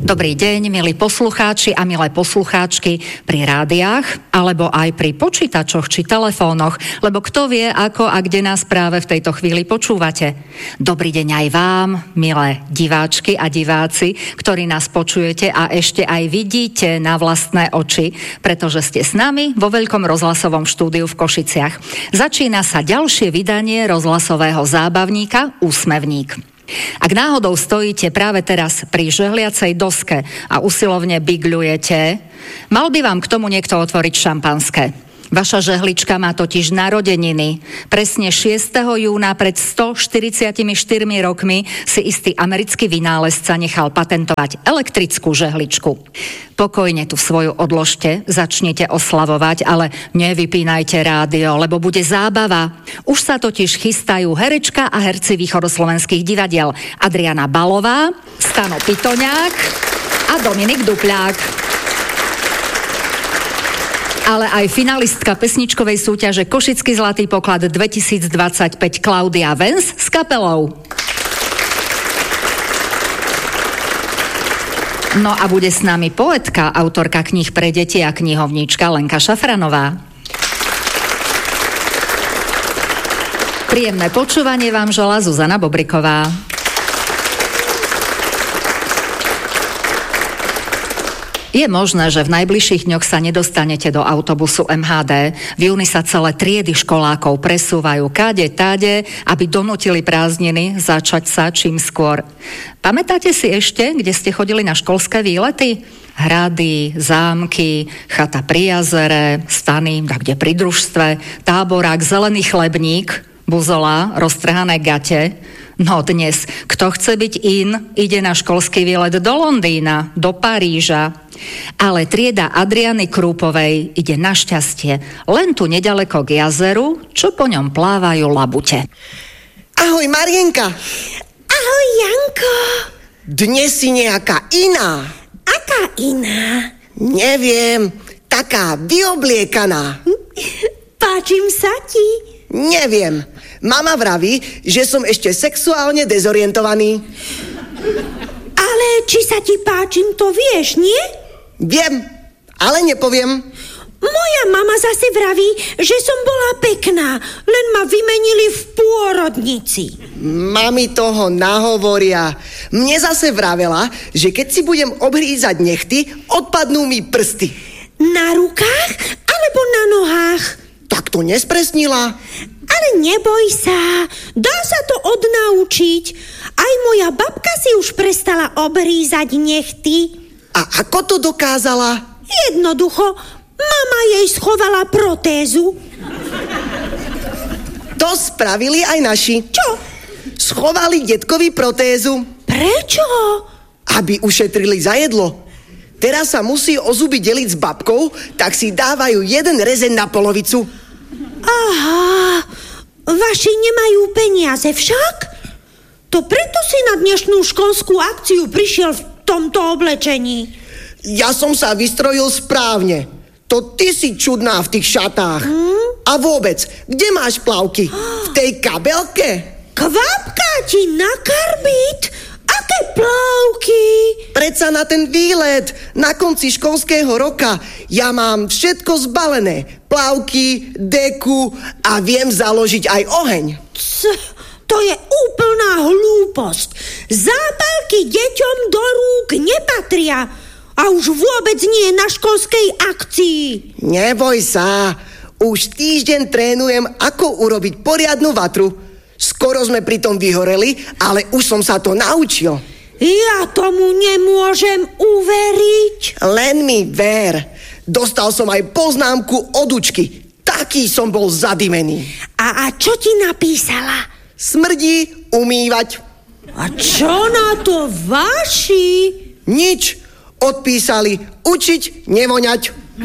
Dobrý deň, milí poslucháči a milé poslucháčky pri rádiách, alebo aj pri počítačoch či telefónoch, lebo kto vie, ako a kde nás práve v tejto chvíli počúvate. Dobrý deň aj vám, milé diváčky a diváci, ktorí nás počujete a ešte aj vidíte na vlastné oči, pretože ste s nami vo veľkom rozhlasovom štúdiu v Košiciach. Začína sa ďalšie vydanie rozhlasového zábavníka Úsmevník. Ak náhodou stojíte práve teraz pri žehliacej doske a usilovne bigľujete, mal by vám k tomu niekto otvoriť šampanské. Vaša žehlička má totiž narodeniny. Presne 6. júna pred 144 rokmi si istý americký vynálezca nechal patentovať elektrickú žehličku. Pokojne tu svoju odložte, začnite oslavovať, ale nevypínajte rádio, lebo bude zábava. Už sa totiž chystajú herečka a herci východoslovenských divadiel Adriana Balová, Stano Pitoňák a Dominik Dupľák. Ale aj finalistka pesničkovej súťaže Košický zlatý poklad 2025 Klaudia Vens s kapelou. No a bude s nami poetka, autorka kníh pre deti a knihovníčka Lenka Šafranová. Príjemné počúvanie vám želá Zuzana Bobriková. Je možné, že v najbližších dňoch sa nedostanete do autobusu MHD. V júni sa celé triedy školákov presúvajú kade, tade, aby donútili prázdniny začať sa čím skôr. Pamätáte si ešte, kde ste chodili na školské výlety? Hrady, zámky, chata pri jazere, stany, kde pri družstve, táborák, zelený chlebník, buzola, roztrhané gate. No dnes, kto chce byť ide na školský výlet do Londýna, do Paríža. Ale trieda Adriany Krúpovej ide našťastie len tu nedaleko k jazeru, čo po ňom plávajú labute. Ahoj, Marienka. Ahoj, Janko. Dnes si nejaká iná. Aká iná? Neviem, taká vyobliekaná. Páčim sa ti? Neviem. Mama vraví, že som ešte sexuálne dezorientovaný. Ale či sa ti páčim, to vieš, nie? Viem, ale nepoviem. Moja mama zase vraví, že som bola pekná, len ma vymenili v pôrodnici. Mami toho nahovoria. Mne zase vravela, že keď si budem obhrízať nechty, odpadnú mi prsty. Na rukách alebo na nohách? Tak to nespresnila. Ale neboj sa, dá sa to odnaučiť. Aj moja babka si už prestala obrízať nechty. A ako to dokázala? Jednoducho, mama jej schovala protézu. To spravili aj naši. Čo? Schovali detkovi protézu. Prečo? Aby ušetrili za jedlo. Teraz sa musí o zuby deliť s babkou, tak si dávajú jeden rezeň na polovicu. Aha, vaši nemajú peniaze však? To preto si na dnešnú školskú akciu prišiel v tomto oblečení. Ja som sa vystrojil správne. To ty si čudná v tých šatách. A vôbec, kde máš plavky? V tej kabelke? Kvapka ti na karbít? Aké plavky? Predsa na ten výlet, na konci školského roka. Ja mám všetko zbalené. Plavky, deku a viem založiť aj oheň. To je úplná hlúposť. Zápalky deťom do rúk nepatria. A už vôbec nie na školskej akcii. Neboj sa. Už týždeň trénujem, ako urobiť poriadnu vatru. Skoro sme pri tom vyhoreli, ale už som sa to naučil. Ja tomu nemôžem uveriť. Len mi ver. Dostal som aj poznámku od učky. Taký som bol zadimený. A čo ti napísala? Smrdí umývať. A čo na to vaši? Nič. Odpísali učiť nevoňať.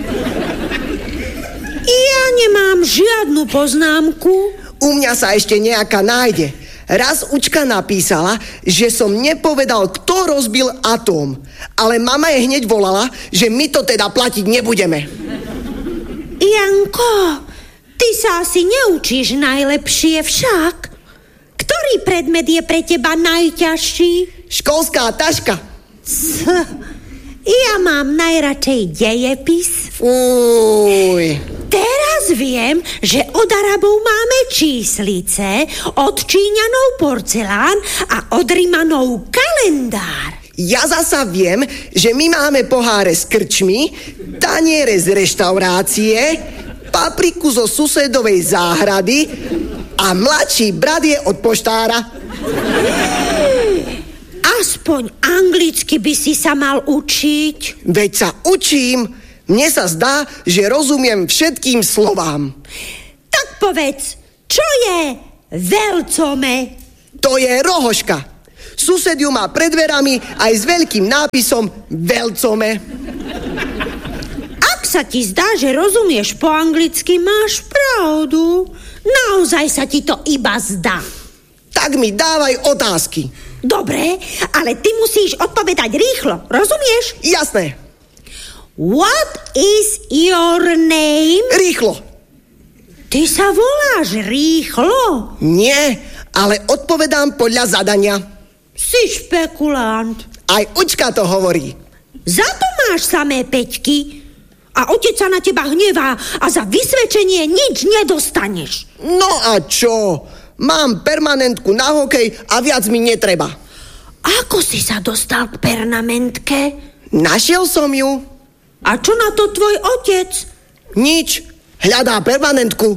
Ja nemám žiadnu poznámku. U mňa sa ešte nejaká nájde. Raz učka napísala, že som nepovedal, kto rozbil atóm. Ale mama je hneď volala, že my to teda platiť nebudeme. Janko, ty sa asi neučíš najlepšie však. Ktorý predmet je pre teba najťažší? Školská taška. Ja mám najradšej dejepis. Fúj. Teraz viem, že od Arabov máme číslice, od Číňanov porcelán a od Rimanov kalendár. Ja zasa viem, že my máme poháre s krčmi, taniere z reštaurácie, papriku zo susedovej záhrady a mladší brat je od poštára. Aspoň anglicky by si sa mal učiť. Veď sa učím. Mne sa zdá, že rozumiem všetkým slovám. Tak povedz, čo je veľcome? To je rohoška. Sused ju má pred dverami aj s veľkým nápisom veľcome. Ak sa ti zdá, že rozumieš po anglicky, máš pravdu. Naozaj sa ti to iba zdá. Tak mi dávaj otázky. Dobre, ale ty musíš odpovedať rýchlo, rozumieš? Jasné. What is your name? Rýchlo. Ty sa voláš Rýchlo? Nie, ale odpovedám podľa zadania. Si špekulant. Aj učka to hovorí. Za to máš samé peťky. A otec sa na teba hnevá a za vysvedčenie nič nedostaneš. No a čo? Mám permanentku na hokej a viac mi netreba. Ako si sa dostal k permanentke? Našiel som ju. A čo na to tvoj otec? Nič. Hľadá permanentku.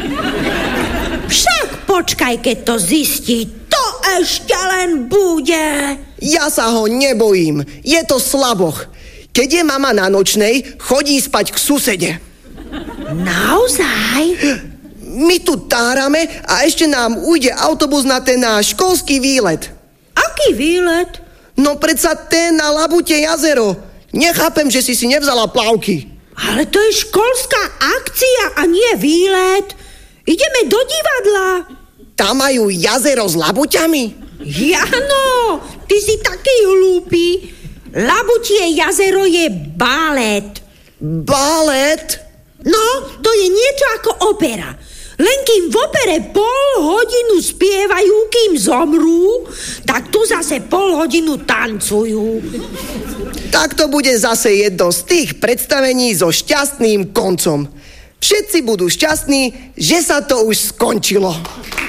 Však počkaj, keď to zistí. To ešte len bude. Ja sa ho nebojím. Je to slaboch. Keď je mama na nočnej, chodí spať k susede. Naozaj? My tu tárame a ešte nám ujde autobus na ten náš školský výlet. Aký výlet? No predsa ten na Labute jazero. Nechápem, že si nevzala plavky. Ale to je školská akcia a nie výlet. Ideme do divadla. Tam majú jazero s labuťami? Jano, ty si taký hlúpy. Labutie jazero je balet. Balet? No, to je niečo ako opera. Len kým v opere pol hodinu spievajú, kým zomrú, tak tu zase pol hodinu tancujú. Tak to bude zase jedno z tých predstavení so šťastným koncom. Všetci budú šťastní, že sa to už skončilo.